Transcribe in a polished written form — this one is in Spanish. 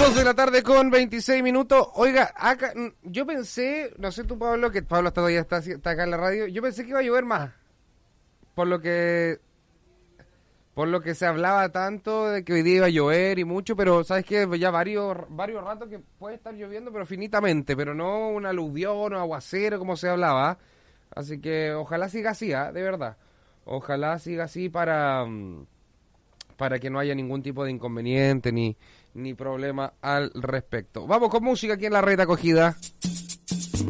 2 de la tarde con 26 minutos. Oiga, acá, yo pensé, no sé tú, Pablo, que Pablo todavía está acá en la radio. Yo pensé que iba a llover más. Por lo que se hablaba tanto de que hoy día iba a llover y mucho, pero sabes que ya varios ratos que puede estar lloviendo, pero finitamente, pero no un aluvión o aguacero como se hablaba. Así que ojalá siga así, de verdad. Ojalá siga así para que no haya ningún tipo de inconveniente ni problema al respecto. Vamos con música aquí en la Red Acogida.